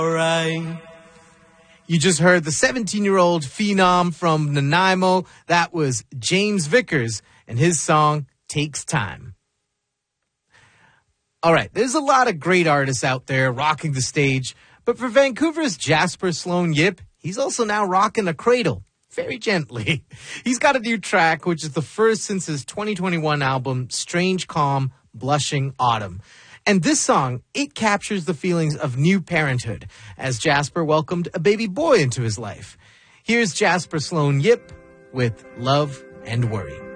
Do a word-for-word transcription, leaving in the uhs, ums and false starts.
Alright. You just heard the seventeen-year-old phenom from Nanaimo. That was James Vickers, and his song, Takes Time. All right, there's a lot of great artists out there rocking the stage, but for Vancouver's Jasper Sloan Yip, he's also now rocking a cradle, very gently. He's got a new track, which is the first since his twenty twenty-one album, Strange Calm, Blushing Autumn. And this song, it captures the feelings of new parenthood as Jasper welcomed a baby boy into his life. Here's Jasper Sloan Yip with Love and Worry.